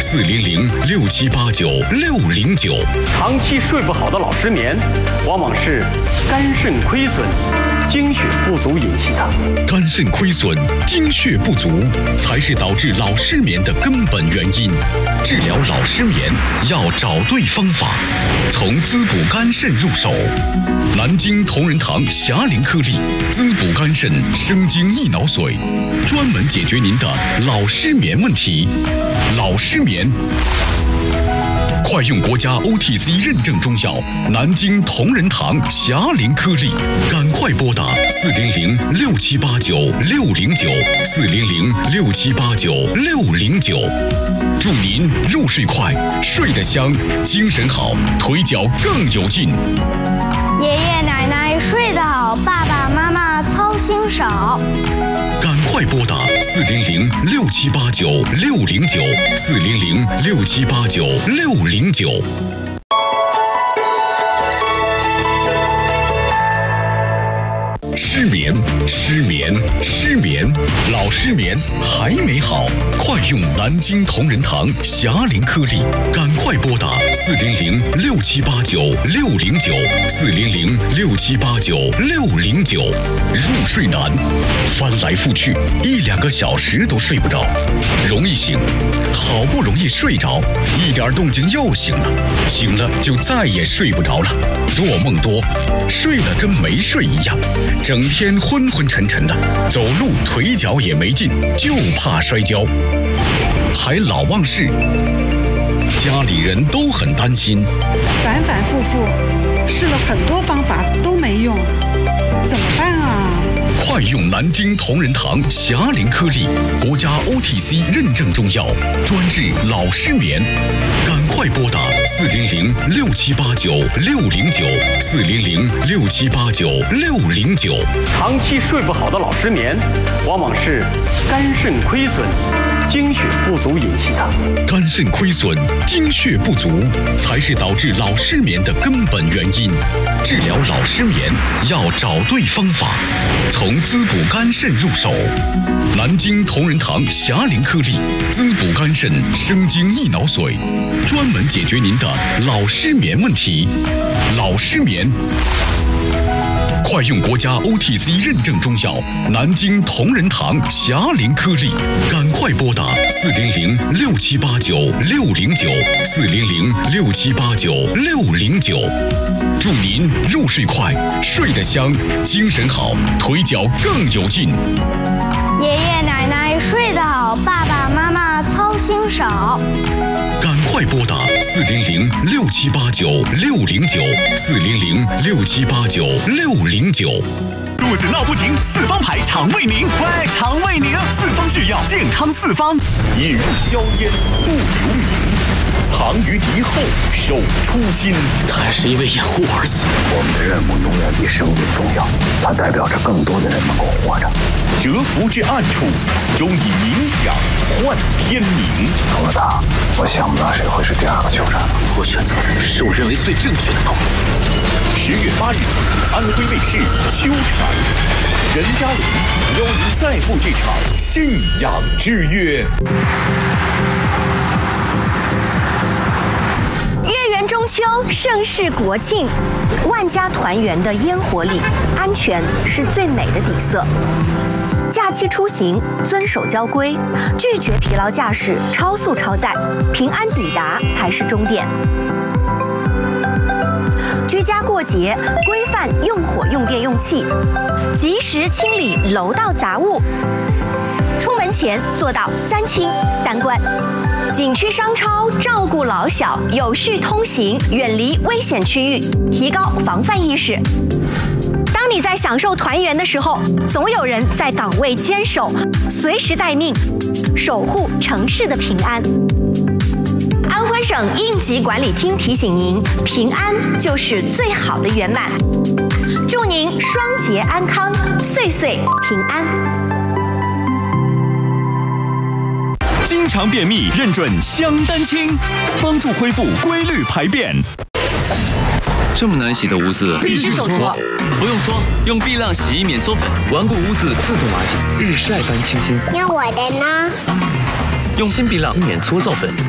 400-6789-609。 长期睡不好的老失眠，往往是肝肾亏损、精血不足引起的。 肝肾亏损、精血不足才是导致老失眠的根本原因。治疗老失眠要找对方法，从滋补肝肾入手。南京同仁堂霞龄颗粒滋补肝肾生津益脑髓，专门解决您的老失眠问题。老失眠，快用国家 OTC 认证中药南京同仁堂霞龄颗粒，赶快拨打400-6789-609，400-6789-609，祝您入睡快，睡得香，精神好，腿脚更有劲。 爷爷奶奶睡得好，爸爸妈妈操心少。 赶快拨打400-6789-609，400-6789-609。失眠，老失眠还没好，快用南京同仁堂霞龄颗粒，赶快拨打400-6789-609，400-6789-609。入睡难，翻来覆去1-2个小时都睡不着，容易醒，好不容易睡着，一点动静又醒了，醒了就再也睡不着了，做梦多，睡了跟没睡一样，整天昏昏沉沉的，走路腿脚也没劲，就怕摔跤，还老忘事，家里人都很担心， 反反复复试了很多方法都没用，怎么办啊？ 快用南京同仁堂霞龄颗粒，国家 OTC 认证中药，专治老失眠。赶快拨打400-6789-609，400-6789-609。 长期睡不好的老失眠，往往是肝肾亏损、精血不足引起的。 肝肾亏损、精血不足才是导致老失眠的根本原因。治疗老失眠要找对方法，从滋补肝肾入手。南京同仁堂霞龄颗粒滋补肝肾生津益脑髓，专门解决您的老失眠问题。老失眠，快用国家 OTC 认证中药南京同仁堂霞龄颗粒，赶快拨打400-6789-609，400-6789-609。祝您入睡快，睡得香，精神好，腿脚更有劲。 爷爷奶奶睡得好，爸爸妈妈操心少。 赶快拨打400-6789-609，400-6789-609。 肚子闹不停，四方牌肠胃宁，喂，肠胃宁，四方制药，健康四方。 引入硝烟不留名，藏于敌后守初心。 他是因为掩护而死。 我们的任务永远比生命重要，它代表着更多的人能够活着。 蛰伏至暗处，终以冥想换天明。 除了他，我想不到谁会是第二个酋长。 我选择的是我认为最正确的道路。 10月8日起，安徽卫视秋蝉，任嘉伦邀您再赴这场信仰之约。 月圆中秋，盛世国庆，万家团圆的烟火里，安全是最美的底色。假期出行，遵守交规，拒绝疲劳驾驶、超速超载，平安抵达才是终点。居家过节，规范用火、用电、用气，及时清理楼道杂物。出门前做到3清3关。景区商超照顾老小，有序通行，远离危险区域，提高防范意识。当你在享受团圆的时候，总有人在岗位坚守，随时待命，守护城市的平安。安徽省应急管理厅提醒您，平安就是最好的圆满。祝您双节安康，岁岁平安。 经常便秘认准香丹清，帮助恢复规律排便。 这么难洗的污渍， 必须手搓。 不用搓，用碧浪洗衣免搓粉，顽固污渍自动瓦解，日晒般清新。 那我的呢？ 用新碧浪免搓皂粉。